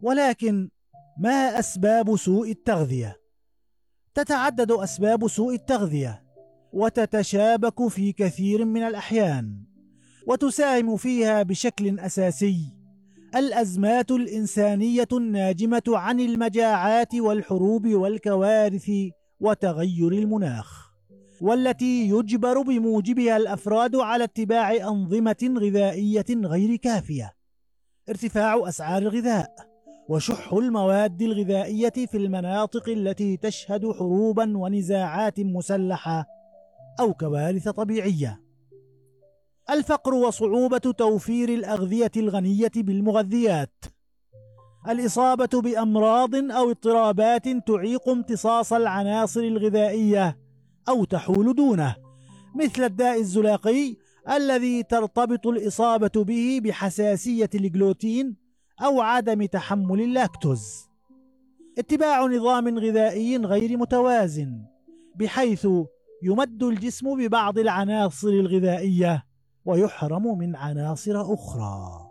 ولكن ما أسباب سوء التغذية؟ تتعدد أسباب سوء التغذية وتتشابك في كثير من الأحيان، وتساهم فيها بشكل أساسي الأزمات الإنسانية الناجمة عن المجاعات والحروب والكوارث وتغير المناخ، والتي يجبر بموجبها الأفراد على اتباع أنظمة غذائية غير كافية. ارتفاع أسعار الغذاء وشح المواد الغذائية في المناطق التي تشهد حروبا ونزاعات مسلحة أو كوارث طبيعية. الفقر وصعوبة توفير الأغذية الغنية بالمغذيات. الإصابة بأمراض أو اضطرابات تعيق امتصاص العناصر الغذائية أو تحول دونه، مثل الداء الزلاقي الذي ترتبط الإصابة به بحساسية الجلوتين أو عدم تحمل اللاكتوز. اتباع نظام غذائي غير متوازن، بحيث يمد الجسم ببعض العناصر الغذائية ويحرم من عناصر أخرى.